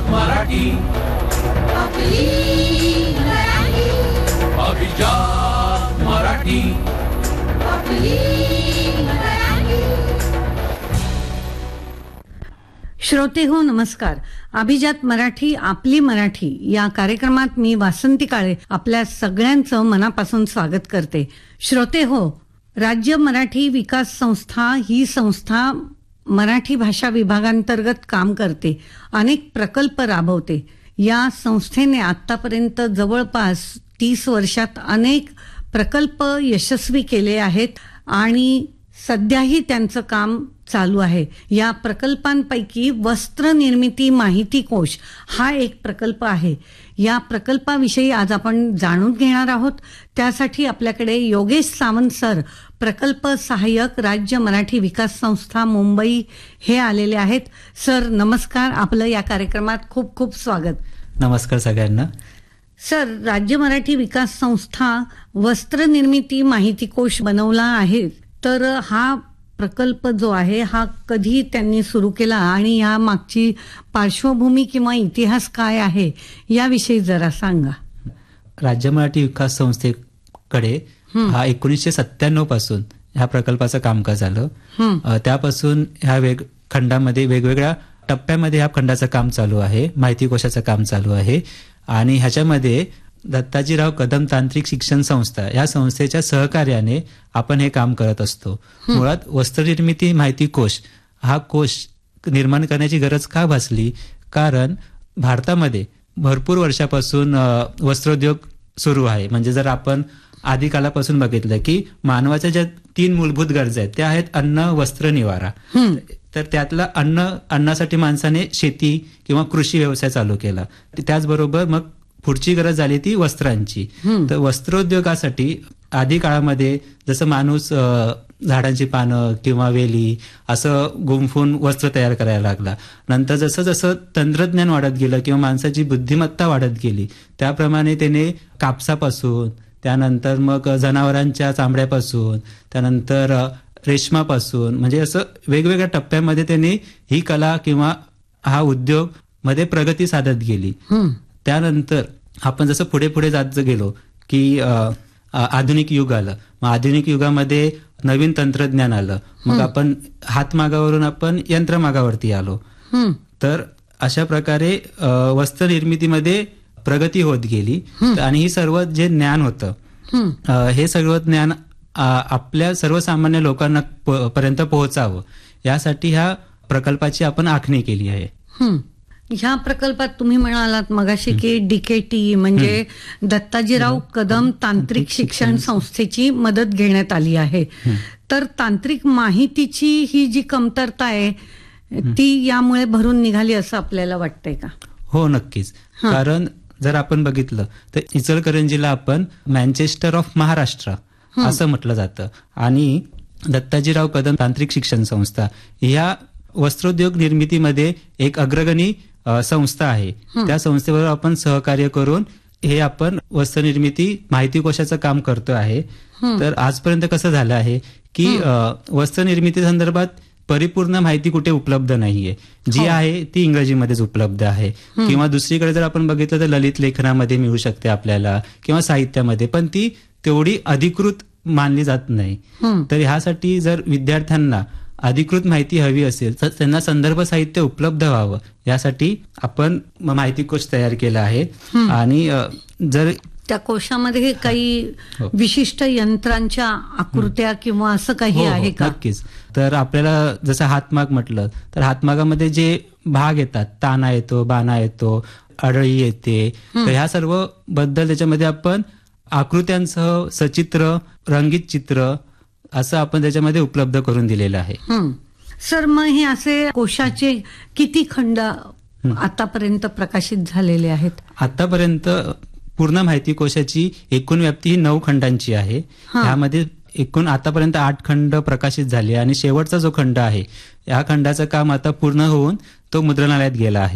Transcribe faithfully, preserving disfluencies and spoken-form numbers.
मराठी आपली मराठी अभिजात मराठी आपली मराठी. श्रोते हो नमस्कार. अभिजात मराठी आपली मराठी या कार्यक्रमात मी वासंती काळे आपल्या सगळ्यांचं मनापासून स्वागत करते. श्रोते हो, राज्य मराठी विकास संस्था ही संस्था मराठी भाषा विभागांतर्गत काम करते, अनेक प्रकल्प राबवते. या संस्थेने आतापर्यंत जवळपास तीस वर्षात अनेक प्रकल्प यशस्वी केले आहेत आणि सध्याही त्यांचं काम चालू आहे. या प्रकल्पांपैकी वस्त्र निर्मिती माहिती कोश हा एक प्रकल्प आहे. या प्रकल्पाविषयी आज आपण जाणून घेणार आहोत. त्यासाठी आपल्याकडे योगेश सावंत सर, प्रकल्प सहाय्यक, राज्य मराठी विकास संस्था मुंबई हे आलेले आहेत. सर नमस्कार, आपलं या कार्यक्रमात खूप खूप स्वागत. नमस्कार सगळ्यांना. सर, राज्य मराठी विकास संस्था वस्त्र निर्मिती माहिती कोश बनवला आहे, तर हा प्रकल्प जो आहे हा कधी त्यांनी सुरू केला आणि या मागची पार्श्वभूमी किंवा इतिहास काय आहे याविषयी जरा सांगा. राज्य मराठी विकास संस्थेकडे हा एकोणीसशे सत्त्याण्णव पासून ह्या प्रकल्पाचं कामकाज झालं. त्यापासून ह्या वेग खंडामध्ये वेगवेगळ्या टप्प्यामध्ये ह्या खंडाचं काम चालू आहे, माहिती कोशाचं काम चालू आहे. आणि ह्याच्यामध्ये दत्ताजीराव कदम तांत्रिक शिक्षण संस्था या संस्थेच्या सहकार्याने आपण हे काम करत असतो. मुळात वस्त्रनिर्मिती माहिती कोश हा कोश निर्माण करण्याची गरज का भासली, कारण भारतामध्ये भरपूर वर्षापासून वस्त्रोद्योग सुरू आहे. म्हणजे जर आपण आधी कालापासून बघितलं की मानवाच्या ज्या तीन मूलभूत गरजा आहेत त्या आहेत अन्न, वस्त्र, निवारा. तर त्यातला अन्न अन्नासाठी माणसाने शेती किंवा कृषी व्यवसाय चालू केला. त्याचबरोबर मग पुढची गरज झाली ती वस्त्रांची. तर वस्त्रोद्योगासाठी आधी काळामध्ये जसं माणूस झाडांची पानं किंवा वेली असं गुंफून वस्त्र तयार करायला लागला. नंतर जसं जसं तंत्रज्ञान वाढत गेलं किंवा माणसाची बुद्धिमत्ता वाढत गेली त्याप्रमाणे त्याने कापसापासून, त्यानंतर मग जनावरांच्या चामड्यापासून, त्यानंतर रेशमापासून, म्हणजे असं वेगवेगळ्या टप्प्यामध्ये त्याने ही कला किंवा हा उद्योग मध्ये प्रगती साधत गेली. त्यानंतर आपण जसं पुढे पुढे जात गेलो की आधुनिक युग आलं. मग आधुनिक युगामध्ये नवीन तंत्रज्ञान आलं. मग आपण हातमागावरून आपण यंत्रमागावरती आलो. तर अशा प्रकारे वस्त्र निर्मितीमध्ये प्रगती होत गेली. आणि ही सर्व जे ज्ञान होतं हे सर्व ज्ञान आपल्या सर्वसामान्य लोकांना पर्यंत पोहोचावं यासाठी ह्या प्रकल्पाची आपण आखणी केली आहे. ह्या प्रकल्पात तुम्ही म्हणालात मगाशी की डीकेटी म्हणजे दत्ताजीराव कदम तांत्रिक शिक्षण संस्थेची मदत घेण्यात आली आहे. तर तांत्रिक माहितीची ही जी कमतरता आहे ती यामुळे भरून निघाली असं आपल्याला वाटतंय का? हो, नक्कीच. कारण जर आपण बघितलं तर इचलकरंजीला आपण मँचेस्टर ऑफ महाराष्ट्र असं म्हटलं जातं. आणि दत्ताजीराव कदम तांत्रिक शिक्षण संस्था या वस्त्रोद्योग निर्मितीमध्ये एक अग्रगणी संस्था आहे. त्या संस्थेबरोबर आपण सहकार्य करून हे आपण वस्त्र निर्मिती माहिती कोशाचं काम करतो आहे. तर आजपर्यंत कसं झालं आहे की वस्त्र निर्मिती संदर्भात परिपूर्ण माहिती कुठे उपलब्ध नाहीये. जी आहे ती इंग्रजीमध्येच उपलब्ध आहे. किंवा दुसरीकडे जर आपण बघितलं तर ललित लेखनामध्ये मिळू शकते आपल्याला किंवा साहित्यामध्ये, पण ती तेवढी अधिकृत मानली जात नाही. तर ह्यासाठी जर विद्यार्थ्यांना अधिकृत माहिती हवी असेल तर त्यांना संदर्भ साहित्य उपलब्ध व्हावं यासाठी आपण माहिती कोश तयार केला आहे. आणि जर त्या कोशामध्ये काही विशिष्ट यंत्रांच्या आकृत्या किंवा असं काही आहे का? नक्कीच. तर आपल्याला जसं हातमाग म्हटलं तर हातमागामध्ये जे भाग येतात, ताना येतो, बाणा येतो, अडळी येते, तर ह्या सर्व बद्दल त्याच्यामध्ये आपण आकृत्यांसह सचित्र, रंगीत चित्र असं आपण त्याच्यामध्ये उपलब्ध करून दिलेलं आहे. सर, मग हे असे कोशाचे किती खंड आतापर्यंत प्रकाशित झालेले आहेत? आतापर्यंत पूर्ण माहिती कोशाची एकूण व्याप्ती ही नऊ खंडांची आहे. यामध्ये एकूण आतापर्यंत आठ खंड प्रकाशित झाले आणि शेवटचा जो खंड आहे या खंडाचं काम आता पूर्ण होऊन तो मुद्रणालयात गेला आहे.